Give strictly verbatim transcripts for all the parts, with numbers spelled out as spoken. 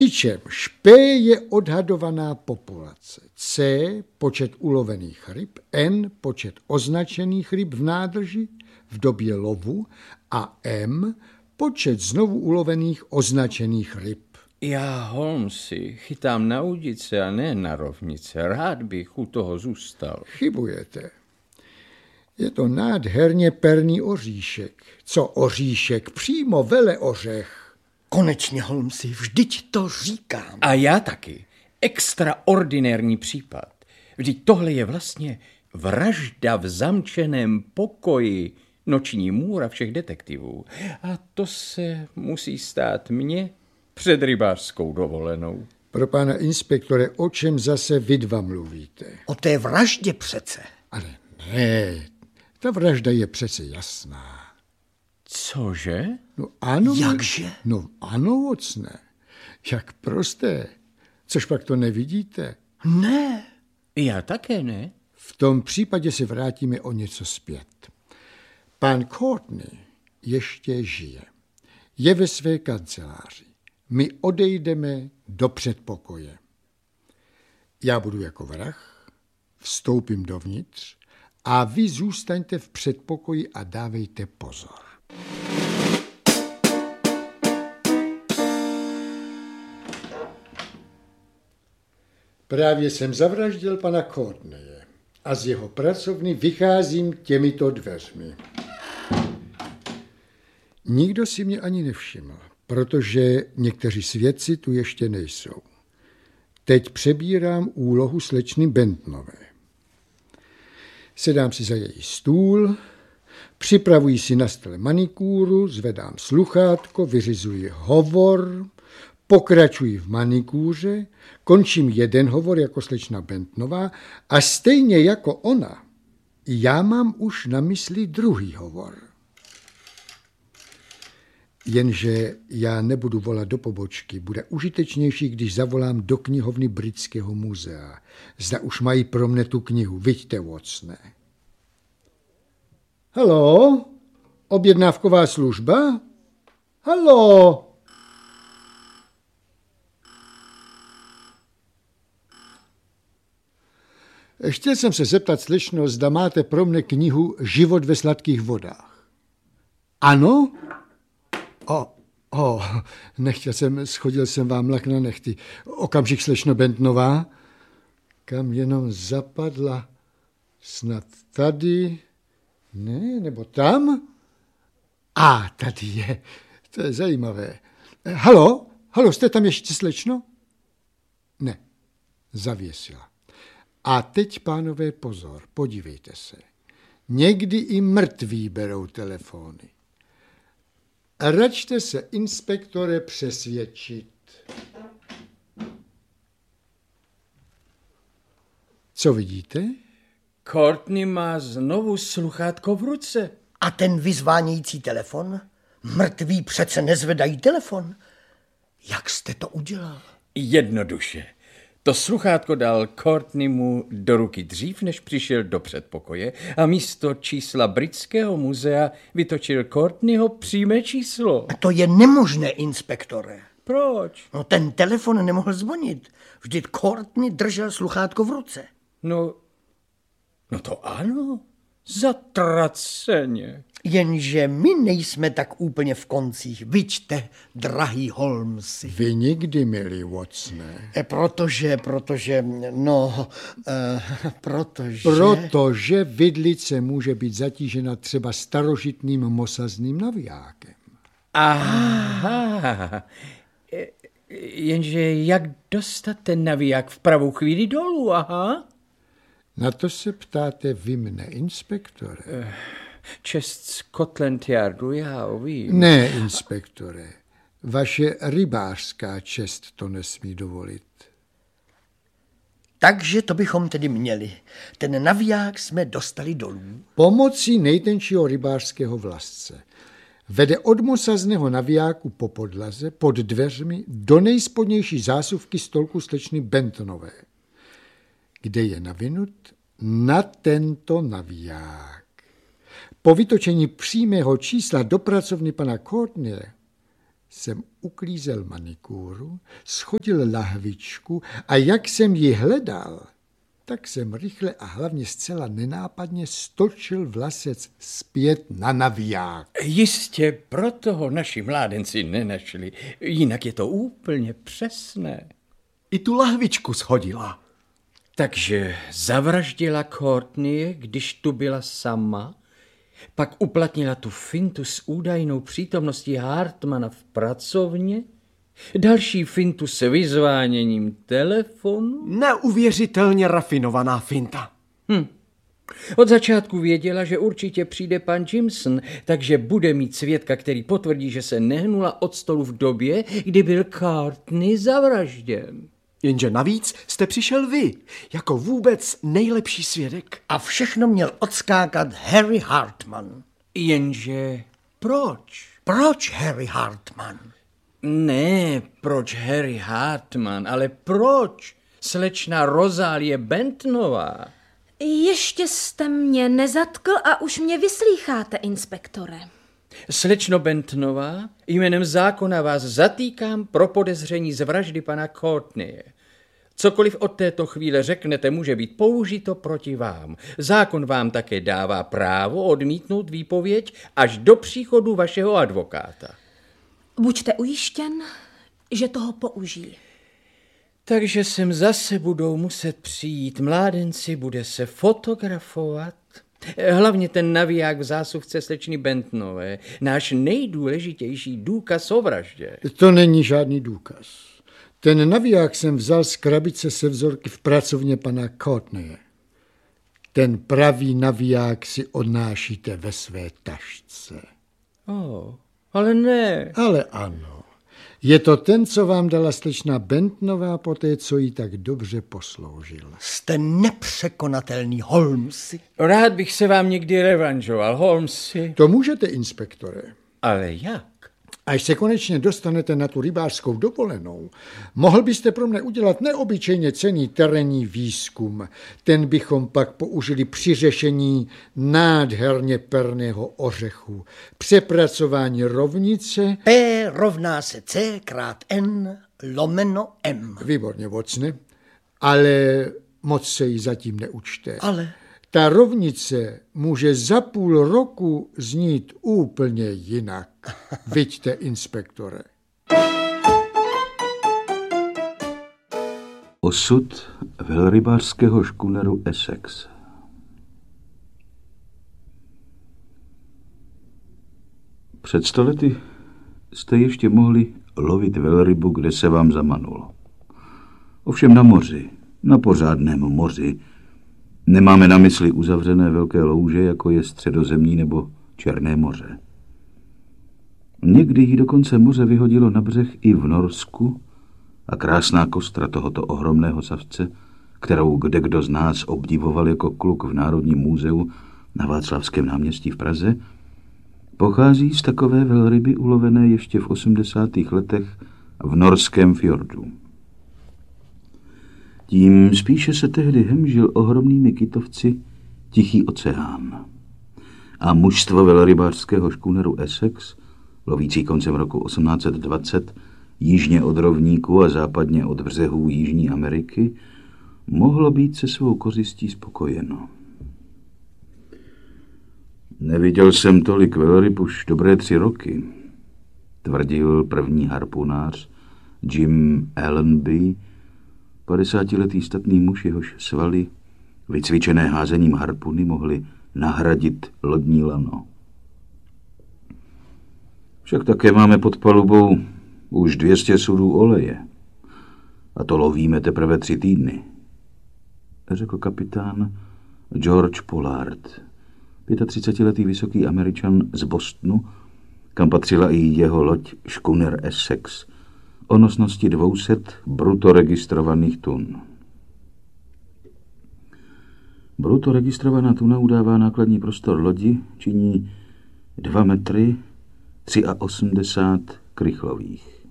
Přičemž P je odhadovaná populace, C počet ulovených ryb, N počet označených ryb v nádrži v době lovu a M počet znovu ulovených označených ryb. Já, Holmesi, chytám na udice a ne na rovnice. Rád bych u toho zůstal. Chybujete. Je to nádherně perný oříšek. Co oříšek? Přímo vele ořech. Konečně, Holmesi, vždyť to říkám. A já taky. Extraordinární případ. Vždyť tohle je vlastně vražda v zamčeném pokoji, noční můra všech detektivů. A to se musí stát mně před rybářskou dovolenou. Pro pana inspektore, o čem zase vy dva mluvíte? O té vraždě přece. Ale ne, ta vražda je přece jasná. Cože? No ano. Jakže? No ano, ocne. Jak prosté. Což pak to nevidíte? Ne. Já také ne. V tom případě se vrátíme o něco zpět. Pan Courtney ještě žije. Je ve své kanceláři. My odejdeme do předpokoje. Já budu jako vrah, vstoupím dovnitř a vy zůstaňte v předpokoji a dávejte pozor. Právě jsem zavraždil pana Courtneye a z jeho pracovny vycházím těmito dveřmi. Nikdo si mě ani nevšiml, protože někteří svědci tu ještě nejsou. Teď přebírám úlohu slečny Bentonové. Sedám si za její stůl, připravuji si na stole manikúru, zvedám sluchátko, vyřizuji hovor, pokračuji v manikúře, končím jeden hovor jako slečna Bentonová a stejně jako ona, já mám už na mysli druhý hovor. Jenže já nebudu volat do pobočky. Bude užitečnější, když zavolám do knihovny Britského muzea. Zda už mají pro mne tu knihu. Viďte, Watsone. Haló? Objednávková služba? Haló? Chtěl jsem se zeptat, slečno, zda máte pro mne knihu Život ve sladkých vodách. Ano? O, o, nechtěl jsem, schodil jsem vám lak na nechty. Okamžik, slečno Bentonová. Kam jenom zapadla? Snad tady? Ne, nebo tam? A, tady je. To je zajímavé. Halo? Halo, jste tam ještě, slečno? Ne, zavěsila. A teď, pánové, pozor, podívejte se. Někdy i mrtví berou telefony. Račte se, inspektore, přesvědčit. Co vidíte? Courtney má znovu sluchátko v ruce. A ten vyzvánějící telefon? Mrtví přece nezvedají telefon. Jak jste to udělal? Jednoduše. To sluchátko dal Courtneymu do ruky dřív, než přišel do předpokoje a místo čísla Britského muzea vytočil Courtneyho přímé číslo. A to je nemožné, inspektore. Proč? No, ten telefon nemohl zvonit. Vždyť Courtney držel sluchátko v ruce. No, no to ano, zatraceně. Jenže my nejsme tak úplně v koncích. Vyčte, drahý Holmesi. Vy nikdy, milý Watsone. E, protože, protože, no, e, protože... Protože vidlice může být zatížena třeba starožitným mosazným navijákem. Aha, jenže jak dostat ten naviják v pravou chvíli dolů, aha? Na to se ptáte vy mne, inspektore. Čest Scotland Yardu, já vím. Ne, inspektore. Vaše rybářská čest to nesmí dovolit. Takže to bychom tedy měli. Ten naviják jsme dostali dolů. Pomocí nejtenčího rybářského vlasce. Vede od mosazného navijáku po podlaze, pod dveřmi, do nejspodnější zásuvky stolku slečny Bentonové, kde je navinut na tento naviják. Po vytočení přímého čísla do pracovny pana Courtneye jsem uklízel manikúru, schodil lahvičku a jak jsem ji hledal, tak jsem rychle a hlavně zcela nenápadně stočil vlasec zpět na naviják. Jistě, proto ho naši mládenci nenašli, jinak je to úplně přesné. I tu lahvičku shodila. Takže zavraždila Courtney, když tu byla sama, pak uplatnila tu fintu s údajnou přítomností Hartmana v pracovně, další fintu s vyzváněním telefonu. Neuvěřitelně rafinovaná finta. Hm. Od začátku věděla, že určitě přijde pan Jimson, takže bude mít svědka, který potvrdí, že se nehnula od stolu v době, kdy byl Courtney zavražděn. Jenže navíc jste přišel vy, jako vůbec nejlepší svědek. A všechno měl odskákat Harry Hartman. Jenže proč? Proč Harry Hartman? Ne, proč Harry Hartman, ale proč slečna Rozálie Bentonová? Ještě jste mě nezatkl a už mě vyslýcháte, inspektore. Slečno Bentonová, jménem zákona vás zatýkám pro podezření z vraždy pana Courtneye. Cokoliv od této chvíle řeknete, může být použito proti vám. Zákon vám také dává právo odmítnout výpověď až do příchodu vašeho advokáta. Buďte ujištěn, že toho použijí. Takže sem zase budou muset přijít mládenci, bude se fotografovat. Hlavně ten naviják v zásuvce slečny Bentonové, náš nejdůležitější důkaz o vraždě. To není žádný důkaz. Ten naviják jsem vzal z krabice se vzorky v pracovně pana Courtneye. Ten pravý naviják si odnášíte ve své tašce. Oh, ale ne. Ale ano. Je to ten, co vám dala slečna Bentonová po té, co jí tak dobře posloužil. Jste nepřekonatelný, Holmesi. Rád bych se vám někdy revanžoval, Holmesi. To můžete, inspektore. Ale jak? Až se konečně dostanete na tu rybářskou dovolenou, mohl byste pro mne udělat neobyčejně cenný terénní výzkum. Ten bychom pak použili při řešení nádherně perného ořechu. Přepracování rovnice... P rovná se C krát N lomeno M. Výborně, Watson, ale moc se jí zatím neučte. Ale... Ta rovnice může za půl roku znít úplně jinak. Viďte, inspektore. Osud velrybářského škuneru Essex. Před sto lety jste ještě mohli lovit velrybu, kde se vám zamanulo. Ovšem na moři, na pořádném moři, nemáme na mysli uzavřené velké louže, jako je Středozemní nebo Černé moře. Někdy jí dokonce moře vyhodilo na břeh i v Norsku a krásná kostra tohoto ohromného savce, kterou kdekdo z nás obdivoval jako kluk v Národním muzeu na Václavském náměstí v Praze, pochází z takové velryby ulovené ještě v osmdesátých letech v norském fjordu. Tím spíše se tehdy hemžil ohromnými kytovci Tichý oceán. A mužstvo velrybářského škuneru Essex, lovící koncem roku osmnáct set dvacet jižně od rovníku a západně od břehů Jižní Ameriky, mohlo být se svou kořistí spokojeno. Neviděl jsem tolik velryb už dobré tři roky, tvrdil první harpunář Jim Allenby, padesátiletý statný muž, jehož svaly, vycvičené házením harpuny, mohly nahradit lodní lano. Však také máme pod palubou už dvě stě sudů oleje. A to lovíme teprve tři týdny, řekl kapitán George Pollard, třicetiletý vysoký Američan z Bostonu, kam patřila i jeho loď škuner Essex, o nosnosti dvě stě bruto registrovaných tun. Bruto registrovaná tuna udává nákladní prostor lodi, činí dva metry osmdesát tři krychlových.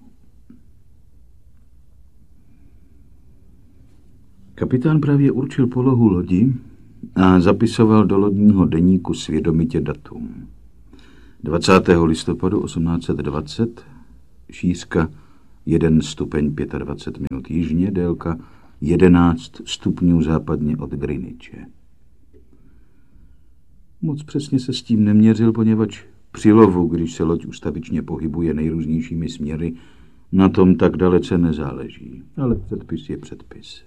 Kapitán právě určil polohu lodi a zapisoval do lodního deníku svědomitě datum. dvacátého listopadu osmnáct set dvacet Šířka jeden stupeň dvacet pět minut jižně, délka jedenáct stupňů západně od Greenwiche. Moc přesně se s tím neměřil, poněvadž při lovu, když se loď ustavičně pohybuje nejrůznějšími směry, na tom tak dalece nezáleží. Ale předpis je předpis.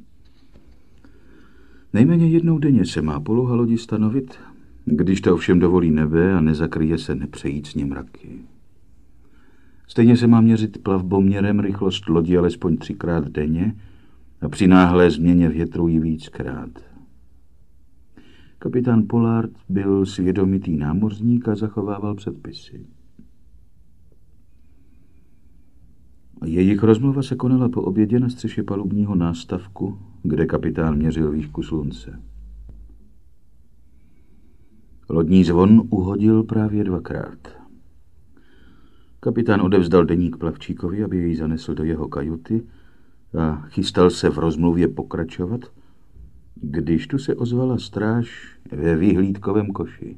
Nejméně jednou denně se má poloha lodi stanovit, když to ovšem dovolí nebe a nezakryje se nepřejícně mraky. Stejně se má měřit plavboměrem rychlost lodi alespoň třikrát denně a při náhlé změně větru ji víckrát. Kapitán Pollard byl svědomitý námořník a zachovával předpisy. Jejich rozmluva se konala po obědě na střeše palubního nástavku, kde kapitán měřil výšku slunce. Lodní zvon uhodil právě dvakrát. Kapitán odevzdal deník plavčíkovi, aby jej zanesl do jeho kajuty a chystal se v rozmluvě pokračovat, když tu se ozvala stráž ve vyhlídkovém koši.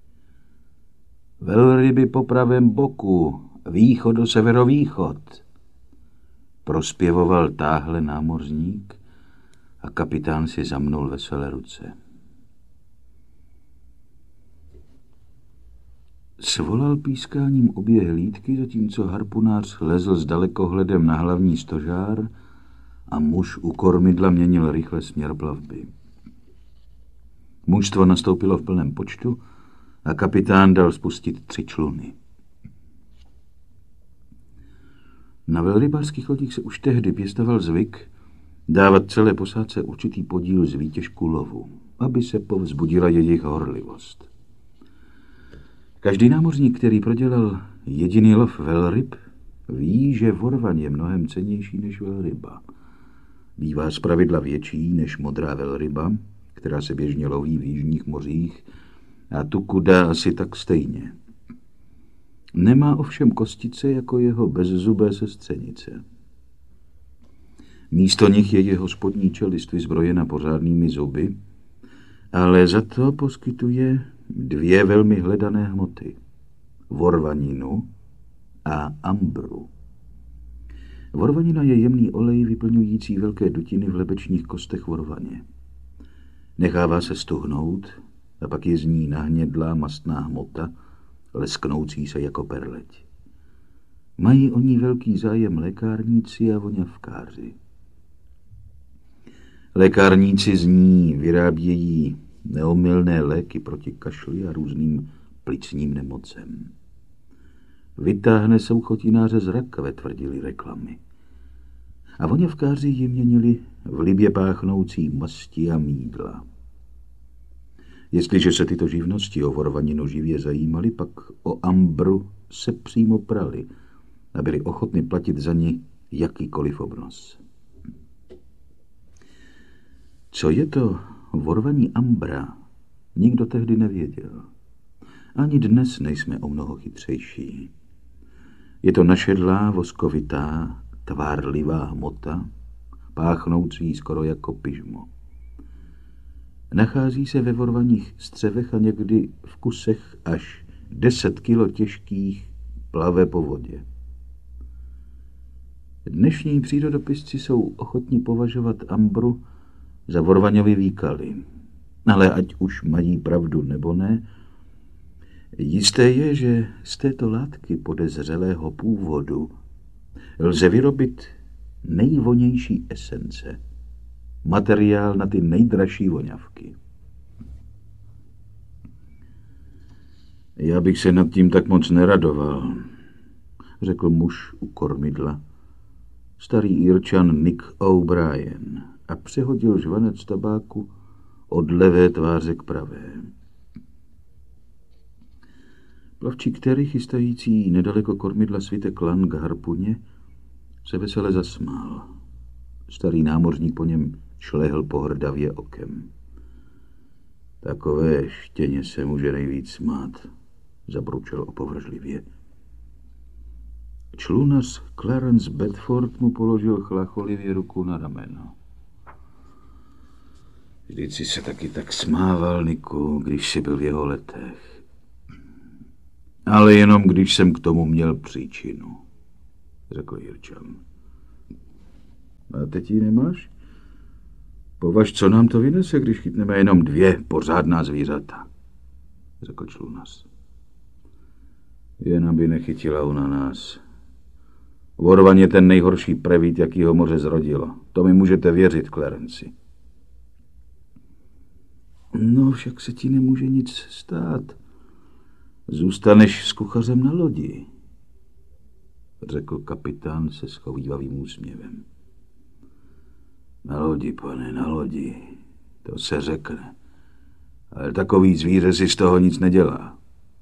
Velryby po pravém boku, východo-severovýchod, prospěvoval táhle námořník a kapitán si zamnul veselé ruce. Svolal pískáním obě hlídky, zatímco harpunář lezl s dalekohledem na hlavní stožár a muž u kormidla měnil rychle směr plavby. Mužstvo nastoupilo v plném počtu a kapitán dal spustit tři čluny. Na velrybářských lodích se už tehdy pěstoval zvyk dávat celé posádce určitý podíl z výtěžku lovu, aby se povzbudila jejich horlivost. Každý námořník, který prodělal jediný lov velryb, ví, že vorvaň je mnohem cennější než velryba. Bývá zpravidla větší než modrá velryba, která se běžně loví v jižních mořích, a tuku dá asi tak stejně. Nemá ovšem kostice jako jeho bezzubé sestřenice. Místo nich je jeho spodní čelist vyzbrojena pořádnými zuby, ale za to poskytuje dvě velmi hledané hmoty. Vorvaninu a ambru. Vorvanina je jemný olej vyplňující velké dutiny v lebečních kostech vorvaně. Nechává se stuhnout a pak je z ní nahnědlá mastná hmota, lesknoucí se jako perleť. Mají o ní velký zájem lékárníci a voňavkáři. Lékárníci z ní vyrábějí neomylné léky proti kašli a různým plicním nemocem. Vytáhne souchotináře z rakve, tvrdili reklamy. A voňavkáři ji měnili v libě páchnoucí masti a mýdla. Jestliže se tyto živnosti o vorvaninu živě zajímali, pak o ambru se přímo prali a byli ochotni platit za ní jakýkoliv obnos. Co je to vorvaní ambra, nikdo tehdy nevěděl. Ani dnes nejsme o mnoho chytřejší. Je to našedlá, voskovitá, tvárlivá hmota, páchnoucí skoro jako pyžmo. Nachází se ve vorvaních střevech a někdy v kusech až deset kilo těžkých plave po vodě. Dnešní přírodopisci jsou ochotní považovat ambru za vorvaňový výkaly. Ale ať už mají pravdu nebo ne, jisté je, že z této látky podezřelého původu lze vyrobit nejvonější esence, materiál na ty nejdražší voňavky. Já bych se nad tím tak moc neradoval, řekl muž u kormidla, starý Irčan Nick O'Brien, a přehodil žvanec tabáku od levé tváře k pravé. Plavčík Terry, chystající nedaleko kormidla svitek lan k harpuně, se vesele zasmál. Starý námořník po něm šlehl pohrdavě okem. Takové štěně se může nejvíc smát, zabručel opovržlivě. Člunař Clarence Bedford mu položil chlacholivě ruku na rameno. Vždyť si se taky tak smával, Niku, když jsi byl v jeho letech. Ale jenom když jsem k tomu měl příčinu. řekl Jirčan. A teď ji nemáš? Považ, co nám to vynese, když chytneme jenom dvě pořádná zvířata, řekl člunař. Jen aby nechytila ona nás. Vorvan je ten nejhorší prevít, jaký ho moře zrodilo. To mi můžete věřit, Clarenci. No, však se ti nemůže nic stát. Zůstaneš s kuchařem na lodi, řekl kapitán se schovívavým úsměvem. Na lodi, pane, na lodi. To se řekne. Ale takový zvíře si z toho nic nedělá.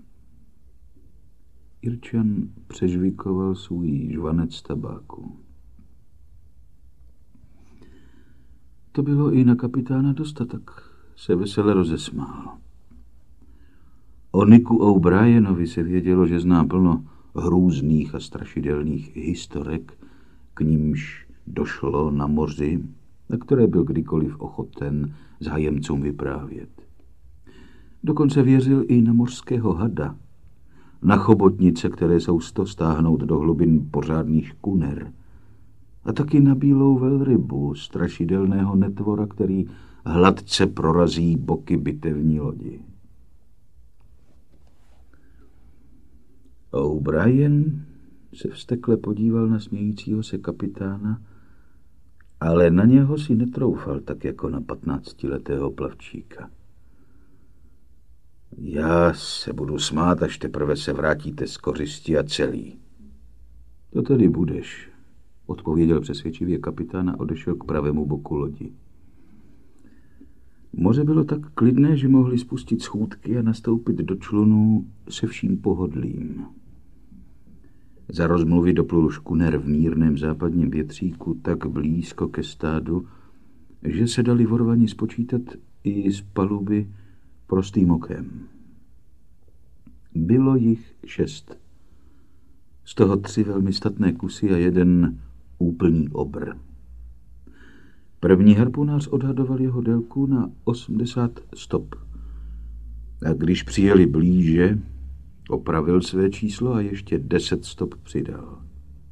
Jirčan přežvikoval svůj žvanec tabáku. To bylo i na kapitána dosta, tak se vesele rozesmál. O Nicku O'Brienovi se vědělo, že zná plno hrůzných a strašidelných historek, k nímž došlo na moři, na které byl kdykoliv ochoten zájemcům vyprávět. Dokonce věřil i na mořského hada, na chobotnice, které jsou sto stáhnout do hlubin pořádných škuner, a taky na bílou velrybu, strašidelného netvora, který hladce prorazí boky bitevní lodi. O'Brien se vztekle podíval na smějícího se kapitána, ale na něho si netroufal tak jako na patnáctiletého plavčíka. Já se budu smát, až teprve se vrátíte z kořisti a celý. To tedy budeš, odpověděl přesvědčivě kapitán a odešel k pravému boku lodi. Moře bylo tak klidné, že mohli spustit schůdky a nastoupit do člunu se vším pohodlím. Za rozmluvy doplul škuner v mírném západním větříku tak blízko ke stádu, že se dali vorvani spočítat i z paluby prostým okem. Bylo jich šest. Z toho tři velmi statné kusy a jeden úplný obr. První harpunář odhadoval jeho délku na osmdesát stop. A když přijeli blíže, opravil své číslo a ještě deset stop přidal.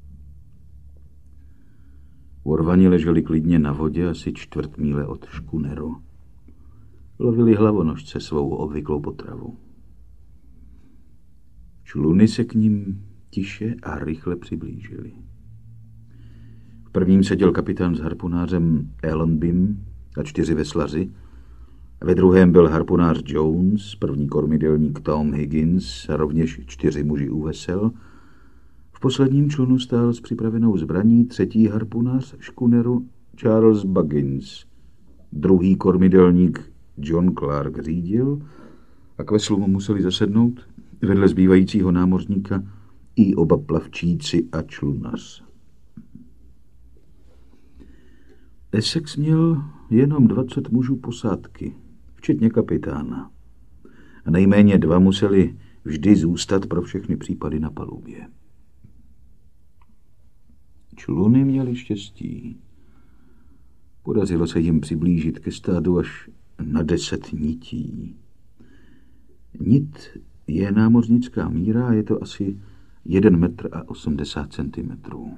Vorvani leželi klidně na vodě asi čtvrt míle od škuneru. Lovili hlavonožce svou obvyklou potravu. Čluny se k ním tiše a rychle přiblížily. V prvním seděl kapitán s harpunářem Allenbym a čtyři veslaři. Ve druhém byl harpunář Jones, první kormidelník Tom Higgins a rovněž čtyři muži u vesel. V posledním člunu stál s připravenou zbraní třetí harpunář škuneru Charles Buggins. Druhý kormidelník John Clark řídil a k veslu mu museli zasednout vedle zbývajícího námořníka i oba plavčíci a člunař. Essex měl jenom dvacet mužů posádky, včetně kapitána. A nejméně dva museli vždy zůstat pro všechny případy na palubě. Čluny měli štěstí. Podařilo se jim přiblížit ke stádu až na deset nití. Nit je námořnická míra a je to asi jeden metr a osmdesát centimetrů.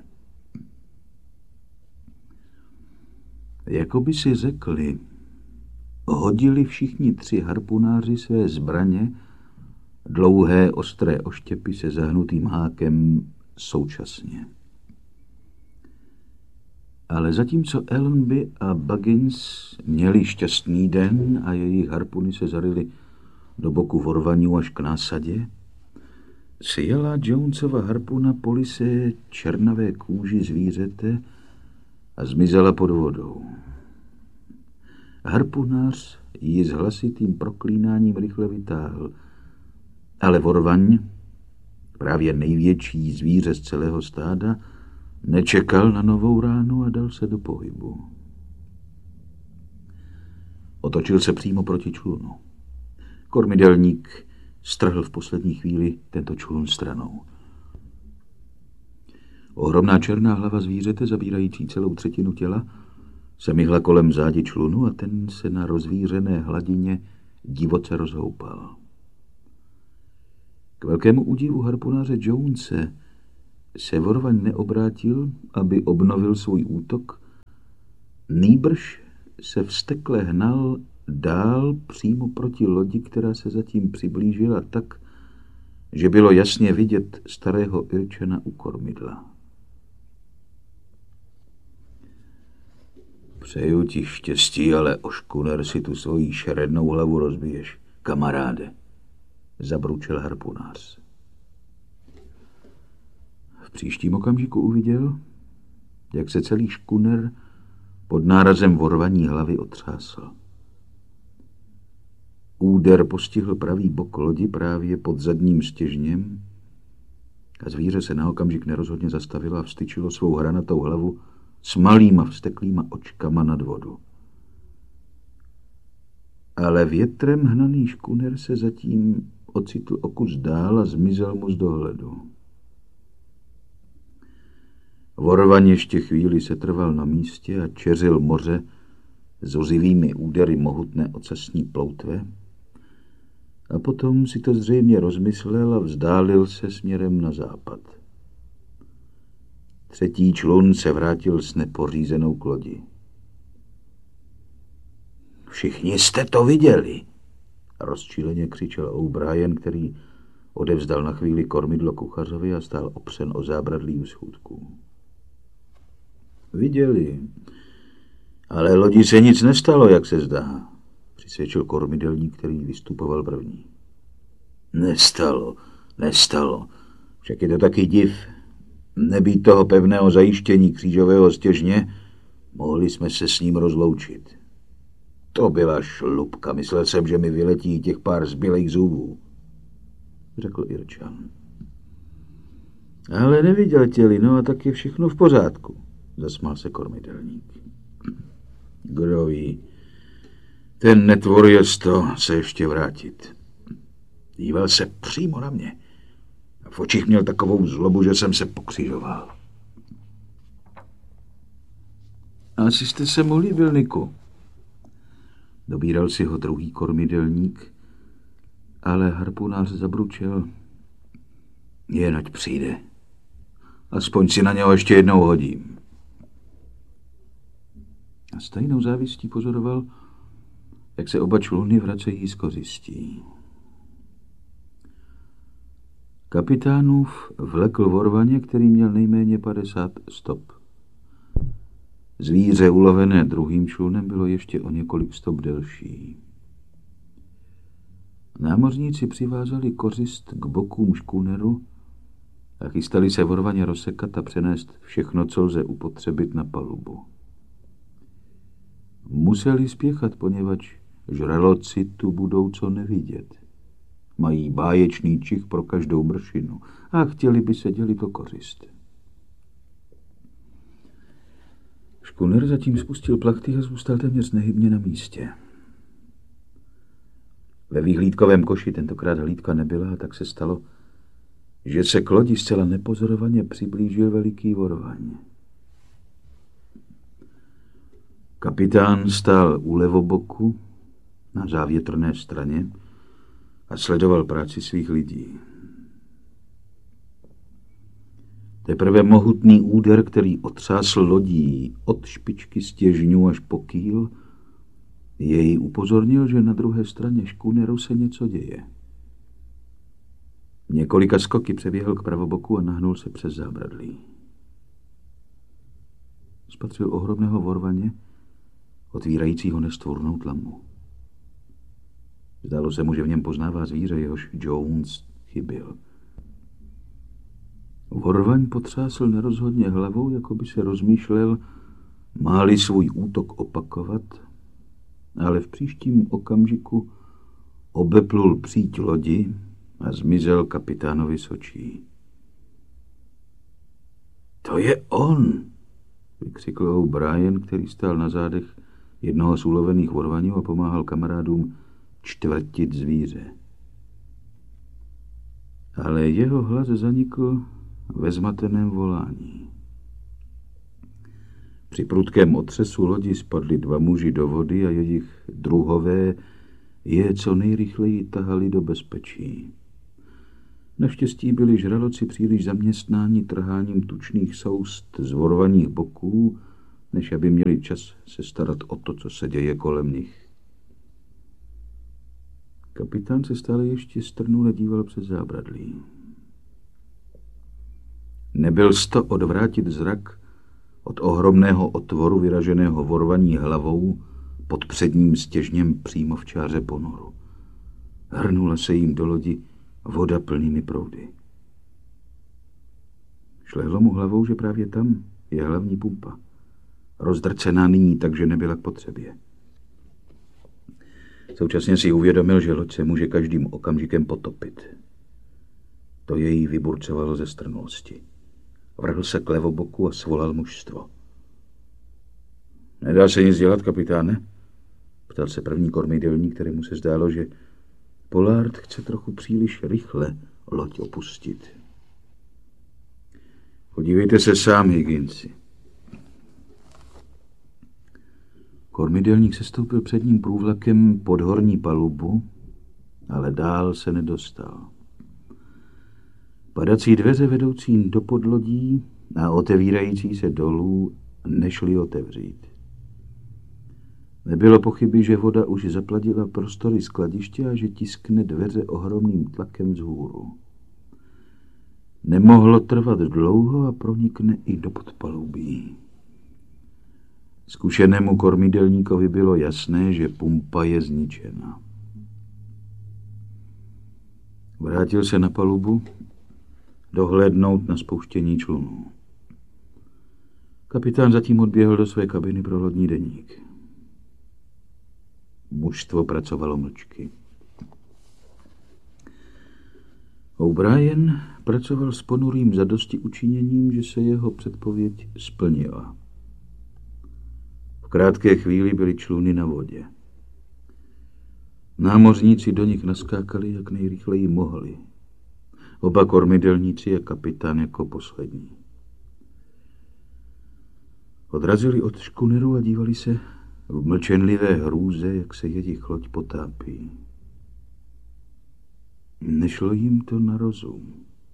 Jakoby si řekli, hodili všichni tři harpunáři své zbraně, dlouhé ostré oštěpy se zahnutým hákem současně. Ale zatímco Allenby a Buggins měli šťastný den a jejich harpuny se zaryly do boku vorvaňů až k násadě, sjela Jonesova harpuna po lise černavé kůži zvířete a zmizela pod vodou. Harpunář ji s hlasitým proklínáním rychle vytáhl, ale vorvaň, právě největší zvíře z celého stáda, nečekal na novou ránu a dal se do pohybu. Otočil se přímo proti člunu. Kormidelník strhl v poslední chvíli tento člun stranou. Ohromná černá hlava zvířete, zabírající celou třetinu těla, se myhla kolem zádi člunu a ten se na rozvířené hladině divoce rozhoupal. K velkému údivu harpunáře Jonese se Vorvaň neobrátil, aby obnovil svůj útok, nýbrž se vztekle hnal dál přímo proti lodi, která se zatím přiblížila tak, že bylo jasně vidět starého Irčana u kormidla. Přeju ti štěstí, ale o škuner si tu svoji šerednou hlavu rozbiješ, kamaráde, zabručel harpunář. V příštím okamžiku uviděl, jak se celý škuner pod nárazem Vorvaní hlavy otřásl. Úder postihl pravý bok lodi právě pod zadním stěžněm a zvíře se na okamžik nerozhodně zastavilo a vstyčilo svou hranatou hlavu s malýma vzteklýma očkama nad vodu. Ale větrem hnaný škuner se zatím ocitl o kus dál a zmizel mu z dohledu. Vorvaň ještě chvíli se trval na místě a čeřil moře s ozivými údery mohutné ocasní ploutve a potom si to zřejmě rozmyslel a vzdálil se směrem na západ. Třetí člun se vrátil s nepořízenou k lodi. Všichni jste to viděli, rozčileně křičel O'Brien, který odevzdal na chvíli kormidlo kuchařovi a stál opřen o zábradlí u schůdků. Viděli, ale lodi se nic nestalo, jak se zdá, přisvědčil kormidelník, který vystupoval první. Nestalo, nestalo, však je to taky div. Nebýt toho pevného zajištění křížového stěžně, mohli jsme se s ním rozloučit. To byla šlupka, myslel jsem, že mi vyletí těch pár zbylejch zubů, řekl Irčan. Ale neviděl tě, no a tak je všechno v pořádku, zasmál se kormidelník. Kdo ví, ten netvor je to se ještě vrátit. Díval se přímo na mě. V očích měl takovou zlobu, že jsem se pokřižoval. Asi jste se mu líbil, Niku. Dobíral si ho druhý kormidelník, ale harpunář zabručel. Jen ať přijde. Aspoň si na něho ještě jednou hodím. A stejnou závistí pozoroval, jak se oba čluny vracejí z kořistí. Kapitánův vlekl Vorvaně, který měl nejméně padesát stop. Zvíře ulovené druhým člunem bylo ještě o několik stop delší. Námořníci přivázali kořist k bokům škůneru a chystali se Vorvaně rozsekat a přenést všechno, co lze upotřebit na palubu. Museli spěchat, poněvadž žraloci tu budou co nevidět. Mají báječný čich pro každou mršinu a chtěli by se dělit o kořist. Škuner zatím spustil plachty a zůstal téměř nehybně na místě. Ve výhlídkovém koši tentokrát hlídka nebyla a tak se stalo, že se k lodi zcela nepozorovaně přiblížil veliký Vorvaň. Kapitán stál u levoboku na závětrné straně a sledoval práci svých lidí. Teprve mohutný úder, který otřásl lodí od špičky stěžňů až po kýl, jej upozornil, že na druhé straně škůneru se něco děje. Několika skoky přeběhl k pravoboku a nahnul se přes zábradlí. Spatřil ohromného Vorvaně, otvírajícího nestvůrnou tlamu. Zdálo se mu, že v něm poznává zvíře, jehož Jones chyběl. Vorvaň potřásl nerozhodně hlavou, jako by se rozmýšlel, má-li svůj útok opakovat, ale v příštím okamžiku obeplul příď lodi a zmizel kapitánovi z očí. To je on, vykřikl O'Brien, který stál na zádech jednoho z ulovených Vorvaňů a pomáhal kamarádům čtvrtit zvíře. Ale jeho hlas zanikl ve zmateném volání. Při prudkém otřesu lodi spadli dva muži do vody a jejich druhové je co nejrychleji tahali do bezpečí. Naštěstí byli žraloci příliš zaměstnáni trháním tučných soust z vorvaních boků, než aby měli čas se starat o to, co se děje kolem nich. Kapitán se stále ještě strnule díval přes zábradlí. Nebyl sto odvrátit zrak od ohromného otvoru vyraženého vorvaní hlavou pod předním stěžněm přímo v čáře ponoru. Hrnula se jim do lodi voda plnými proudy. Šlehlo mu hlavou, že právě tam je hlavní pumpa, rozdrcená nyní tak, že nebyla k potřebě. Současně si uvědomil, že loď se může každým okamžikem potopit. To jej vyburcovalo ze strnulosti. Vrhl se k levoboku a svolal mužstvo. Nedá se nic dělat, kapitáne? Ptal se první kormidelník, kterému se zdálo, že Pollard chce trochu příliš rychle loď opustit. Podívejte se sám, Higginsi. Kormidelník sestoupil předním průvlakem pod horní palubu, ale dál se nedostal. Padací dveře vedoucí do podlodí a otevírající se dolů nešly otevřít. Nebylo pochyby, že voda už zapladila prostory skladiště a že tiskne dveře ohromným tlakem vzhůru. Nemohlo trvat dlouho a pronikne i do podpalubí. Zkušenému kormidelníkovi bylo jasné, že pumpa je zničena. Vrátil se na palubu dohlédnout na spouštění člunů. Kapitán zatím odběhl do své kabiny pro lodní deník. Mužstvo pracovalo mlčky. O'Brien pracoval s ponurým zadosti učiněním, že se jeho předpověď splnila. V krátké chvíli byly čluny na vodě. Námořníci do nich naskákali, jak nejrychleji mohli. Oba kormidelníci a kapitán jako poslední. Odrazili od škuneru a dívali se v mlčenlivé hrůze, jak se jejich loď potápí. Nešlo jim to na rozum.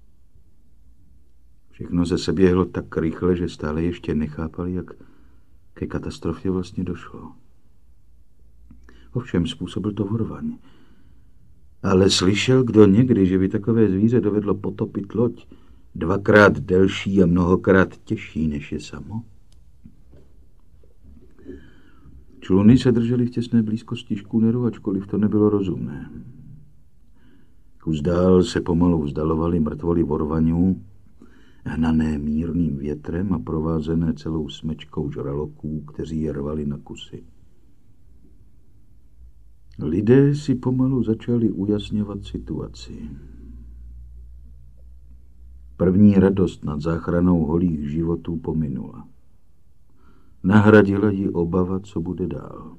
Všechno se seběhlo tak rychle, že stále ještě nechápali, jak ke katastrofě vlastně došlo. Ovšem způsobil to vorvaň. Ale slyšel kdo někdy, že by takové zvíře dovedlo potopit loď dvakrát delší a mnohokrát těžší, než je samo? Čluny se držely v těsné blízkosti škuneru, ačkoliv to nebylo rozumné. Kus dál se pomalu vzdalovali mrtvoly vorvaňů, hnané mírným větrem a provázené celou smečkou žraloků, kteří je rvali na kusy. Lidé si pomalu začali ujasňovat situaci. První radost nad záchranou holých životů pominula. Nahradila ji obava, co bude dál.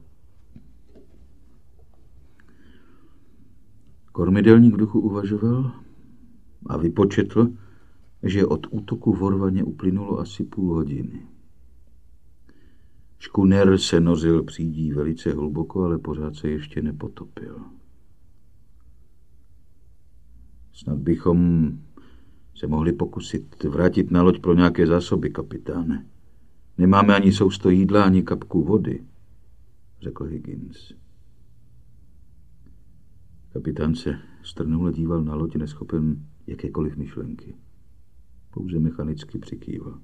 Kormidelník v duchu uvažoval a vypočetl, že od útoku vorvaně uplynulo asi půl hodiny. Škuner se nořil přídí velice hluboko, ale pořád se ještě nepotopil. Snad bychom se mohli pokusit vrátit na loď pro nějaké zásoby, kapitáne. Nemáme ani sousto jídla, ani kapku vody, řekl Higgins. Kapitán se strnule díval na loď, neschopen jakékoliv myšlenky. Pouze mechanicky přikýval.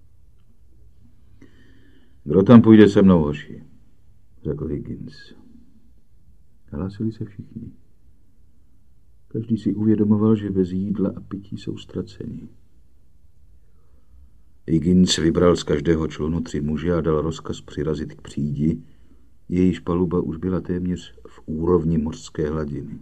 Kdo tam půjde se mnou, hoši? Řekl Higgins. Hlásili se všichni. Každý si uvědomoval, že bez jídla a pití jsou ztraceni. Higgins vybral z každého člunu tři muže a dal rozkaz přirazit k přídi, jejíž paluba už byla téměř v úrovni mořské hladiny.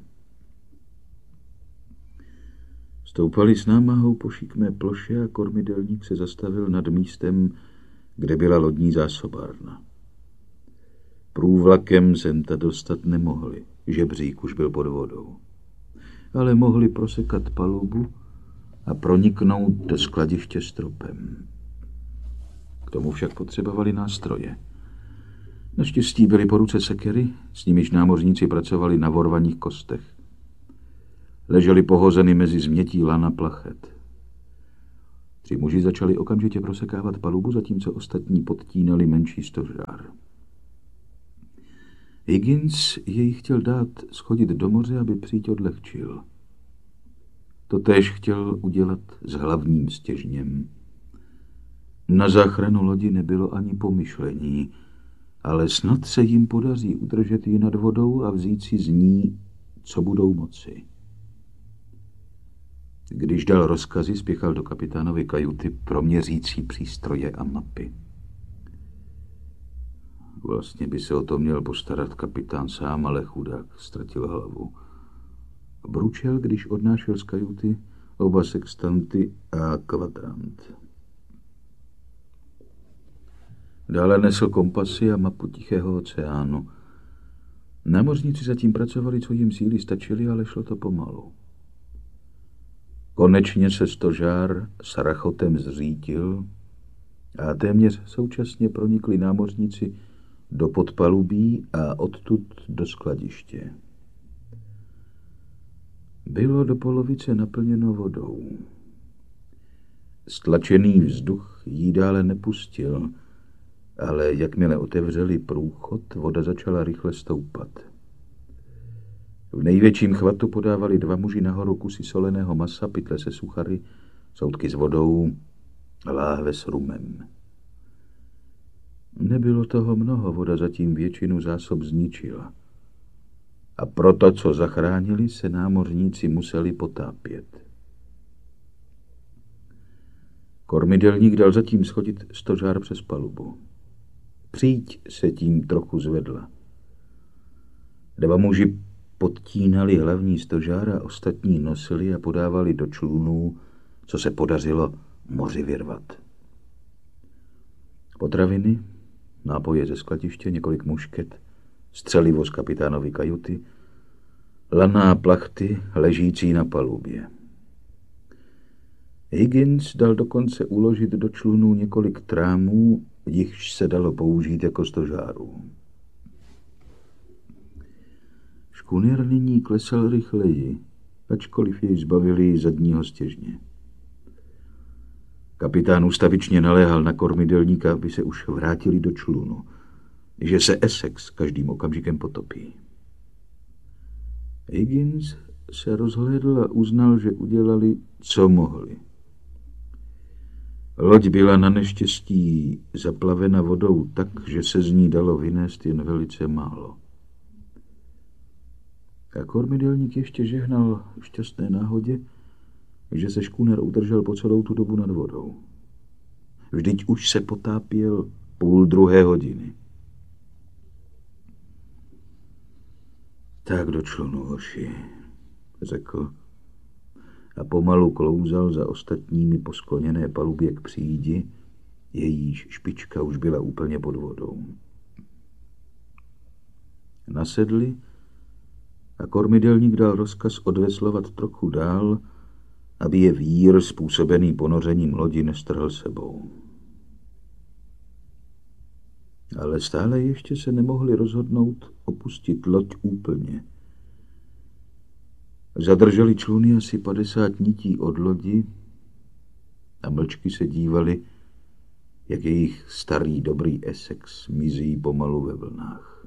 Stoupali s námahou po šikmé ploše a kormidelník se zastavil nad místem, kde byla lodní zásobárna. Průvlakem sem ta dostat nemohli, žebřík už byl pod vodou. Ale mohli prosekat palubu a proniknout do skladiště stropem. K tomu však potřebovali nástroje. Naštěstí byly po ruce sekery, s nimiž námořníci pracovali na vorvaních kostech. ležely pohozeny mezi změtí lana plachet. Tři muži začali okamžitě prosekávat palubu, zatímco ostatní podtínali menší stožár. Higgins jej chtěl dát schodit do moře, aby příď odlehčil. Totéž chtěl udělat s hlavním stěžněm. Na záchranu lodi nebylo ani pomyšlení, ale snad se jim podaří udržet ji nad vodou a vzít si z ní, co budou moci. Když dal rozkazy, spěchal do kapitánovy kajuty proměřící přístroje a mapy. Vlastně by se o to měl postarat kapitán sám, ale chudák ztratil hlavu. Bručel, když odnášel z kajuty oba sextanty a kvadrant. Dále nesl kompasy a mapu Tichého oceánu. Námořníci zatím pracovali, co jim síly stačily, ale šlo to pomalu. Konečně se stožár s rachotem zřítil a téměř současně pronikli námořníci do podpalubí a odtud do skladiště. Bylo do polovice naplněno vodou. Stlačený vzduch jí dále nepustil, ale jakmile otevřeli průchod, voda začala rychle stoupat. V největším chvatu podávali dva muži nahoru kusy soleného masa, pytle se suchary, soudky s vodou a láhve s rumem. Nebylo toho mnoho, voda zatím většinu zásob zničila. A proto, co zachránili, se námořníci museli potápět. Kormidelník dal zatím schodit stožár přes palubu. Příď se tím trochu zvedla. Dva muži podtínali hlavní stožár a ostatní nosili a podávali do člunů, co se podařilo moři vyrvat. Potraviny, nápoje ze skladiště, několik mušket, střelivo z kapitánovy kajuty, laná plachty ležící na palubě. Higgins dal dokonce uložit do člunů několik trámů, jichž se dalo použít jako stožárů. Škuner nyní klesal rychleji, ačkoliv jej zbavili zadního stěžně. Kapitán ustavičně naléhal na kormidelníka, aby se už vrátili do člunu, že se Essex každým okamžikem potopí. Higgins se rozhlédl a uznal, že udělali, co mohli. Loď byla na neštěstí zaplavena vodou tak, že se z ní dalo vynést jen velice málo. A kormidelník ještě žehnal šťastné náhodě, že se škuner udržel po celou tu dobu nad vodou. Vždyť už se potápěl půl druhé hodiny. Tak do člunu, hoši, řekl a pomalu klouzal za ostatními po skloněné palubě k přídi, jejíž špička už byla úplně pod vodou. Nasedli a kormidelník dal rozkaz odveslovat trochu dál, aby je vír způsobený ponořením lodi nestrhl sebou. Ale stále ještě se nemohli rozhodnout opustit loď úplně. Zadrželi čluny asi padesát nití od lodi a mlčky se dívali, jak jejich starý dobrý Essex mizí pomalu ve vlnách.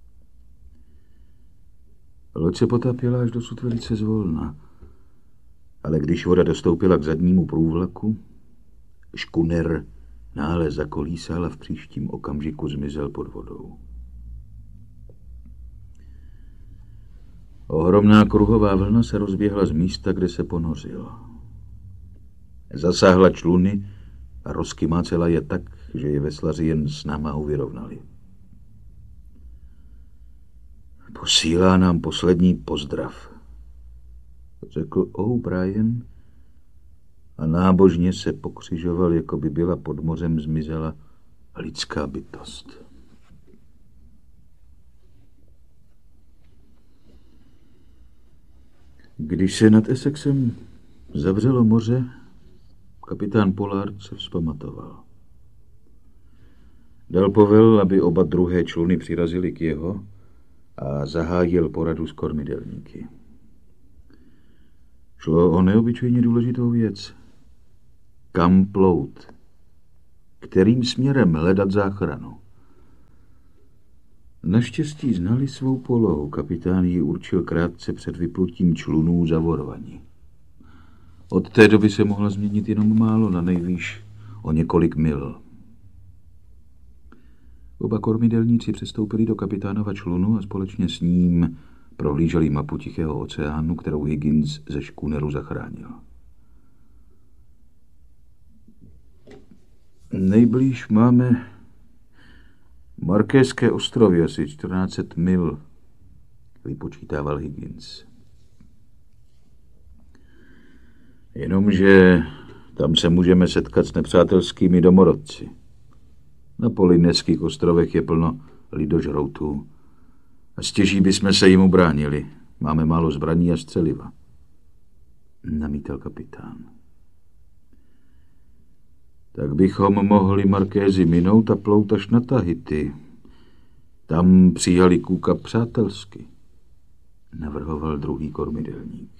Loď se potápěla až dosud velice zvolna, ale když voda dostoupila k zadnímu průvlaku, škuner náhle zakolísal a v příštím okamžiku zmizel pod vodou. Ohromná kruhová vlna se rozběhla z místa, kde se ponořil. Zasáhla čluny a rozkymácela je tak, že je veslaři jen s námahou vyrovnali. Posílá nám poslední pozdrav, řekl O'Brien a nábožně se pokřižoval, jako by byla pod mořem zmizela lidská bytost. Když se nad Essexem zavřelo moře, kapitán Pollard se vzpamatoval. Dal povel, aby oba druhé čluny přirazily k jeho a zahájil poradu s kormidelníky. Šlo o neobyčejně důležitou věc. Kam plout? Kterým směrem hledat záchranu? Naštěstí znali svou polohu. Kapitán ji určil krátce před vyplutím člunů za Vorvani. Od té doby se mohla změnit jenom málo, na nejvýš o několik mil. Oba kormidelníci přestoupili do kapitánova člunu a společně s ním prohlíželi mapu Tichého oceánu, kterou Higgins ze škúneru zachránil. Nejblíž máme Markéské ostrovy, asi čtrnáct set mil, vypočítával Higgins. Jenomže tam se můžeme setkat s nepřátelskými domorodci. Na Polyneských ostrovech je plno lidožroutů a stěží bychom se jim ubránili. Máme málo zbraní a střeliva, namítal kapitán. Tak bychom mohli Markézy minout a plout až na Tahiti. Tam přijali Cooka přátelsky, navrhoval druhý kormidelník.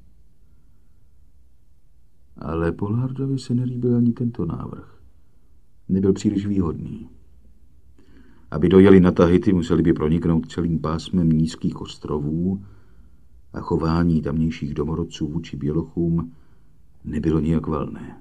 Ale Pollardovi se nelíbil ani tento návrh. Nebyl příliš výhodný. Aby dojeli na Tahiti, museli by proniknout celým pásmem nízkých ostrovů a chování tamnějších domorodců vůči bělochům nebylo nijak valné.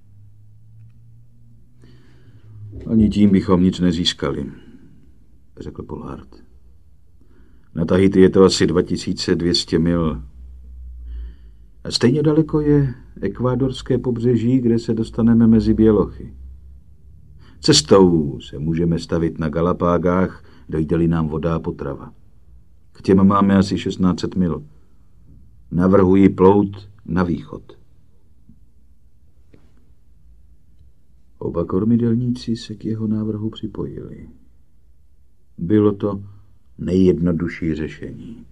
Ani tím bychom nic nezískali, řekl Pollard. Na Tahiti je to asi dva tisíce dvě stě mil. A stejně daleko je ekvádorské pobřeží, kde se dostaneme mezi bělochy. Cestou se můžeme stavit na Galapágách, dojde-li nám voda a potrava. K těm máme asi šestnáct set mil. Navrhuji plout na východ. Oba kormidelníci se k jeho návrhu připojili. Bylo to nejjednodušší řešení.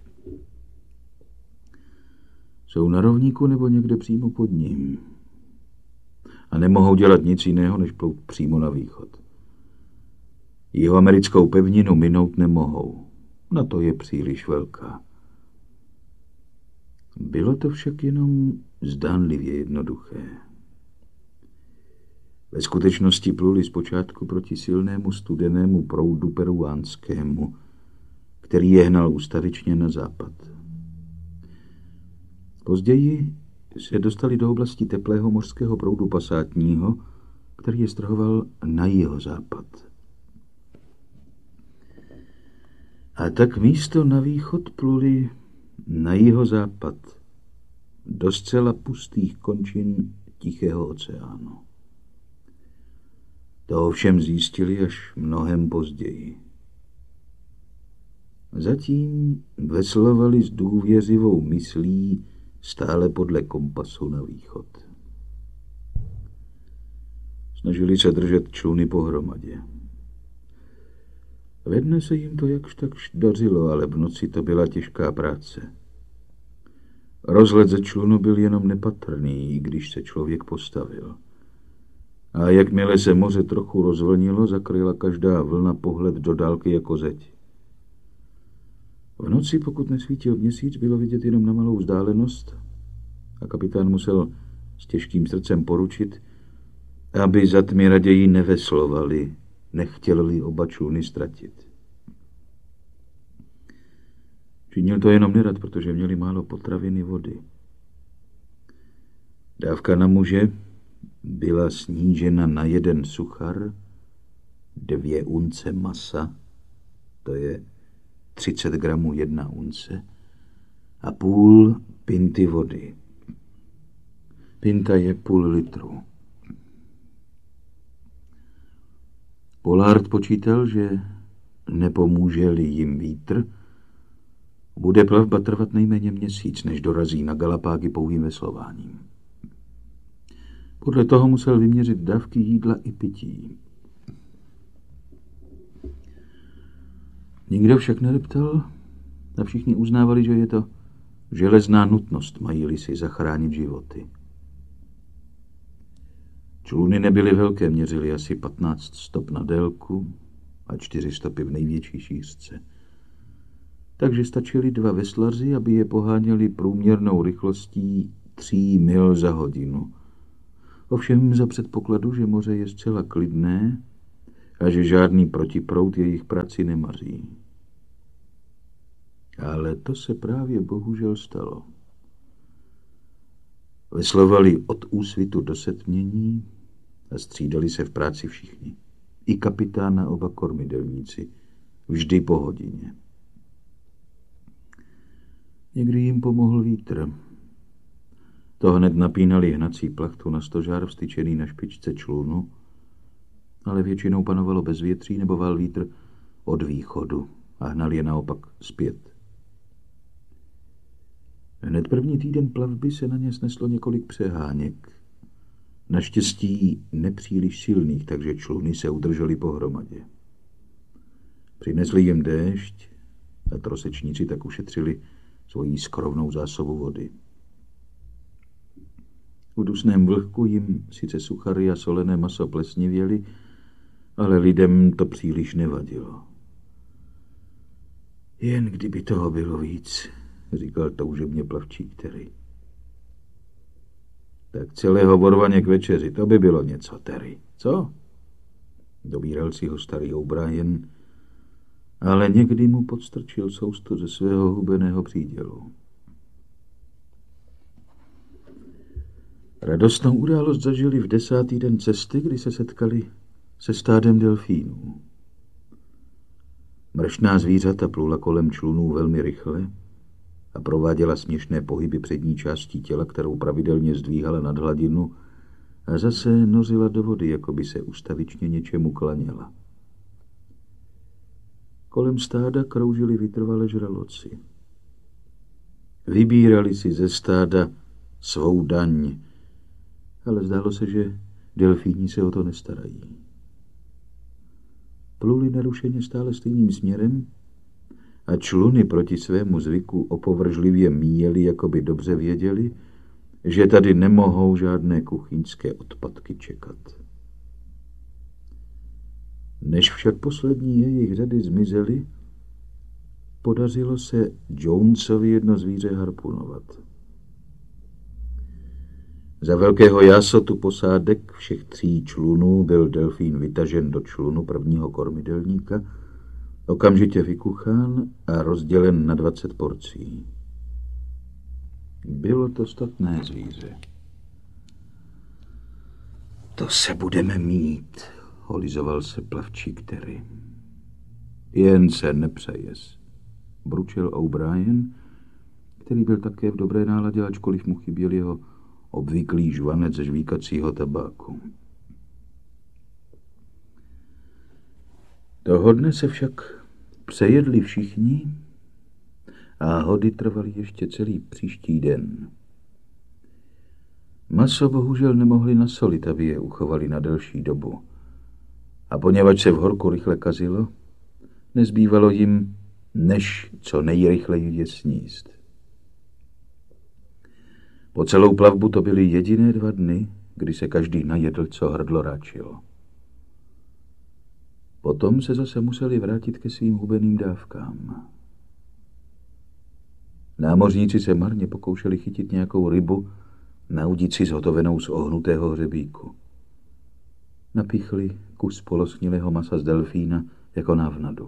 Jsou na rovníku nebo někde přímo pod ním. A nemohou dělat nic jiného, než plout přímo na východ. Jihoamerickou pevninu minout nemohou. Na to je příliš velká. Bylo to však jenom zdánlivě jednoduché. Ve skutečnosti pluli zpočátku proti silnému studenému proudu peruánskému, který je hnal ustavičně na západ. Později se dostali do oblasti teplého mořského proudu pasátního, který je strhoval na jihozápad. A tak místo na východ pluli na jihozápad do zcela pustých končin Tichého oceánu. To ovšem zjistili až mnohem později. Zatím veslovali s důvěřivou myslí stále podle kompasu na východ. Snažili se držet čluny pohromadě. Ve dne se jim to jakž takž dařilo, ale v noci to byla těžká práce. Rozhled ze člunu byl jenom nepatrný, když se člověk postavil. A jakmile se moře trochu rozvlnilo, zakryla každá vlna pohled do dálky jako zeď. V noci, pokud nesvítil měsíc, bylo vidět jenom na malou vzdálenost a kapitán musel s těžkým srdcem poručit, aby za tmy raději neveslovali, nechtěli oba čluny ztratit. Činil to jenom nerad, protože měli málo potraviny vody. Dávka na muže byla snížena na jeden suchar, dvě unce masa, to je třicet gramů jedna unce, a půl pinty vody. Pinta je půl litru. Pollard počítal, že nepomůže-li jim vítr, bude plavba trvat nejméně měsíc, než dorazí na Galapágy pouhým veslováním. Podle toho musel vyměřit dávky jídla i pití. Nikdo však nedeptal a všichni uznávali, že je to železná nutnost, mají-li si zachránit životy. Čluny nebyly velké, měřily asi patnáct stop na délku a čtyři stopy v největší šířce. Takže stačili dva veslaři, aby je poháněli průměrnou rychlostí tří mil za hodinu. Ovšem za předpokladu, že moře je zcela klidné a že žádný protiproud jejich práci nemaří. Ale to se právě bohužel stalo. Veslovali od úsvitu do setmění a střídali se v práci všichni. I kapitán a oba kormidelníci. Vždy po hodině. Někdy jim pomohl vítr. To hned napínali hnací plachtu na stožár vstyčený na špičce člunu, ale většinou panovalo bezvětří nebo val vítr od východu a hnal je naopak zpět. Hned první týden plavby se na ně sneslo několik přeháněk. Naštěstí nepříliš silných, takže čluny se udržely pohromadě. Přinesli jim déšť a trosečníci tak ušetřili svoji skromnou zásobu vody. V dusném vlhku jim sice suchary a solené maso plesnivěly, ale lidem to příliš nevadilo. Jen kdyby toho bylo víc, říkal toužebně plavčík Terry. Tak celého vorvaně k večeři, to by bylo něco, Terry. Co? Dobíral si ho starý O'Brien, ale někdy mu podstrčil sousto ze svého hubeného přídělu. Radostnou událost zažili v desátý den cesty, kdy se setkali se stádem delfínů. Mršná zvířata plula kolem člunů velmi rychle a prováděla směšné pohyby přední částí těla, kterou pravidelně zdvíhala nad hladinu a zase nořila do vody, jako by se ustavičně něčemu klaněla. Kolem stáda kroužili vytrvale žraloci. Vybírali si ze stáda svou daň, ale zdálo se, že delfíni se o to nestarají. Pluli nerušeně stále stejným směrem a čluny proti svému zvyku opovržlivě míjeli, jako by dobře věděli, že tady nemohou žádné kuchyňské odpadky čekat. Než však poslední jejich řady zmizely, podařilo se Jonesovi jedno zvíře harpunovat. Za velkého jásotu posádek všech tří člunů byl delfín vytažen do člunu prvního kormidelníka, okamžitě vykuchán a rozdělen na dvacet porcí. Bylo to statné zvíře. To se budeme mít, holizoval se plavčík Terry. Jen se nepřejes, bručel O'Brien, který byl také v dobré náladě, ačkoliv mu chyběl jeho obvyklý žvanec ze žvíkacího tabáku. Toho dne se však přejedli všichni a hody trvaly ještě celý příští den. Maso bohužel nemohli nasolit, aby je uchovali na delší dobu. A poněvadž se v horku rychle kazilo, nezbývalo jim, než co nejrychleji je sníst. Po celou plavbu to byly jediné dva dny, kdy se každý najedl, co hrdlo ráčilo. Potom se zase museli vrátit ke svým hubeným dávkám. Námořníci se marně pokoušeli chytit nějakou rybu na udici zhotovenou z ohnutého hřebíku. Napichli kus poloschnilého masa z delfína jako návnadu.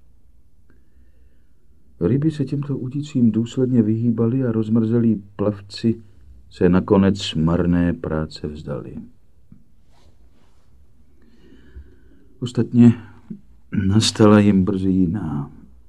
Ryby se těmto udicím důsledně vyhýbaly a rozmrzelí plavci se nakonec marné práce vzdali. Ostatně nastala jim brzy jiná.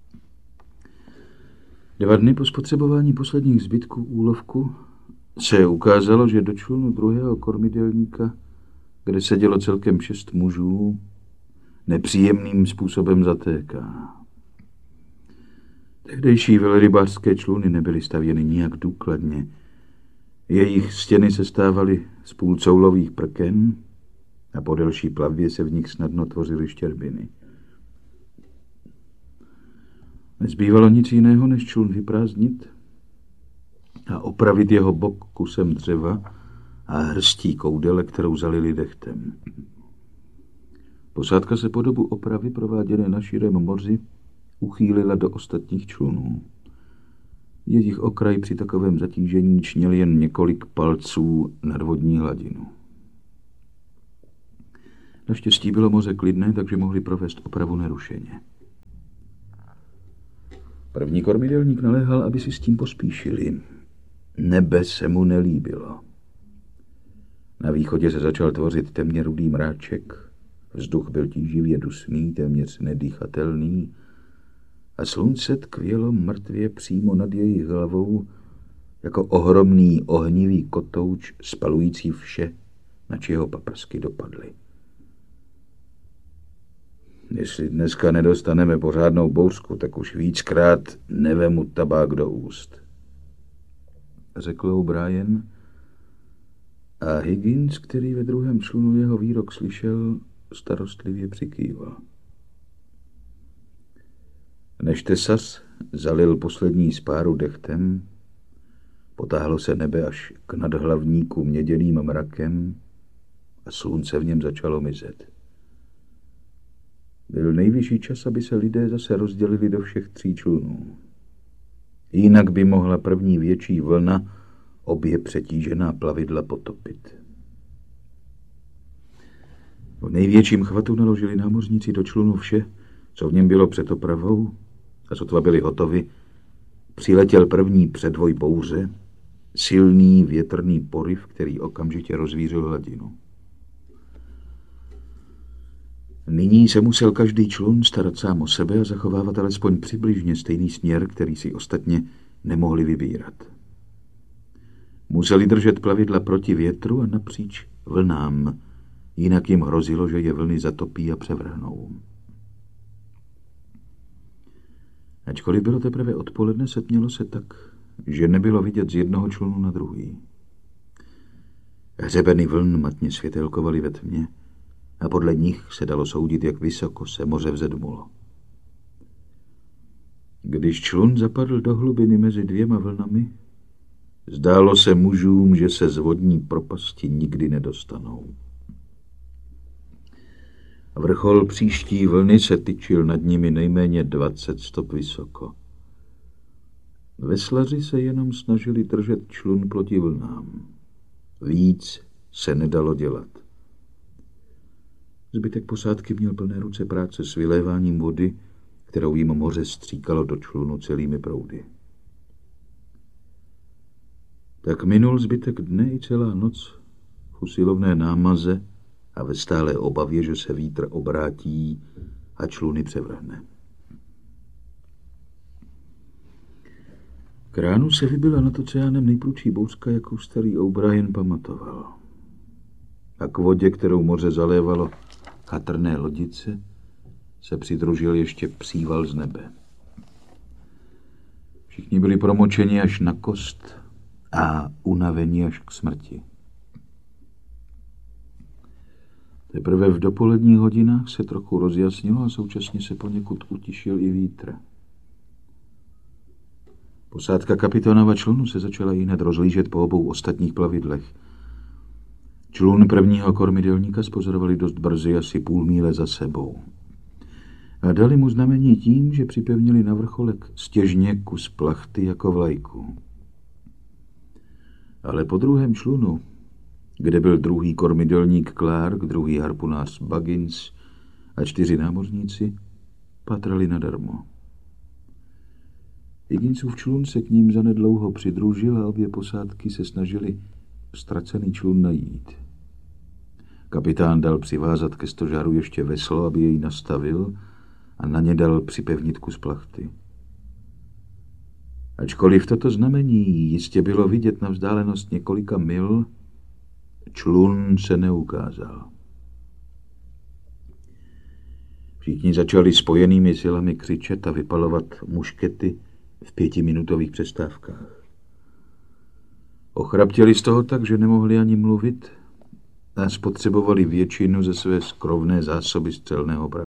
Dva dny po spotřebování posledních zbytků úlovku se ukázalo, že do člunu druhého kormidelníka, kde sedělo celkem šest mužů, nepříjemným způsobem zatéká. Tehdejší velrybářské čluny nebyly stavěny nijak důkladně. Jejich stěny se stávaly z půlcoulových prken a po delší plavbě se v nich snadno tvořily štěrbiny. Nezbývalo nic jiného, než člun vyprázdnit a opravit jeho bok kusem dřeva a hrstí koudele, kterou zalili dechtem. Posádka se po dobu opravy prováděné na širém moři uchýlila do ostatních člunů. Jejich okraj při takovém zatížení čněl jen několik palců nad vodní hladinu. Naštěstí bylo moře klidné, takže mohli provést opravu nerušeně. První kormidelník naléhal, aby si s tím pospíšili. Nebe se mu nelíbilo. Na východě se začal tvořit temně rudý mráček, vzduch byl tíživě dusný, téměř nedýchatelný a slunce tkvělo mrtvě přímo nad jejich hlavou jako ohromný ohnivý kotouč spalující vše, na čeho paprsky dopadly. Jestli dneska nedostaneme pořádnou bouřku, tak už víckrát nevemu tabák do úst, řekl O'Brien, a Higgins, který ve druhém člunu jeho výrok slyšel, starostlivě přikýval. Než Tesas zalil poslední spáru dechtem, potáhlo se nebe až k nadhlavníku měděným mrakem a slunce v něm začalo mizet. Byl nejvyšší čas, aby se lidé zase rozdělili do všech tří člunů. Jinak by mohla první větší vlna obě přetížená plavidla potopit. V největším chvatu naložili námořníci do člunu vše, co v něm bylo před opravou, a sotva byli hotovi, přiletěl první předvoj bouře, silný větrný poryv, který okamžitě rozvířil hladinu. Nyní se musel každý člun starat sám o sebe a zachovávat alespoň přibližně stejný směr, který si ostatně nemohli vybírat. Museli držet plavidla proti větru a napříč vlnám, jinak jim hrozilo, že je vlny zatopí a převrhnou. Ačkoliv bylo teprve odpoledne, setmělo se tak, že nebylo vidět z jednoho člunu na druhý. Hřebeny vln matně světelkovaly ve tmě a podle nich se dalo soudit, jak vysoko se moře vzedmulo. Když člun zapadl do hlubiny mezi dvěma vlnami, zdálo se mužům, že se z vodní propasti nikdy nedostanou. Vrchol příští vlny se tyčil nad nimi nejméně dvacet stop vysoko. Veslaři se jenom snažili držet člun proti vlnám. Víc se nedalo dělat. Zbytek posádky měl plné ruce práce s vyléváním vody, kterou jim moře stříkalo do člunu celými proudy. Tak minul zbytek dne i celá noc v usilovné námaze a ve stálé obavě, že se vítr obrátí a čluny převrhne. K ránu se vybila nad oceánem nejprudší bouřka, jakou starý O'Brien pamatoval. A k vodě, kterou moře zalévalo chatrné lodice, se přidružil ještě příval z nebe. Všichni byli promočeni až na kost a unavení až k smrti. Teprve v dopoledních hodinách se trochu rozjasnilo a současně se poněkud utišil i vítr. Posádka kapitánova člunu se začala hned rozlížet po obou ostatních plavidlech. Člun prvního kormidelníka spozorovali dost brzy, asi půl míle za sebou. A dali mu znamení tím, že připevnili na vrcholek stěžně kus plachty jako vlajku. Ale po druhém člunu, kde byl druhý kormidelník Clark, druhý harpunář Buggins a čtyři námořníci, patrali nadarmo. Higginsův člun se k ním zanedlouho přidružil a obě posádky se snažili ztracený člun najít. Kapitán dal přivázat ke stožáru ještě veslo, aby jej nastavil, a na ně dal připevnit kus plachty. Ačkoliv toto znamení jistě bylo vidět na vzdálenost několika mil, člun se neukázal. Všichni začali spojenými silami křičet a vypalovat muškety v pětiminutových přestávkách. Ochraptěli z toho tak, že nemohli ani mluvit a spotřebovali většinu ze své skrovné zásoby střelného prachu.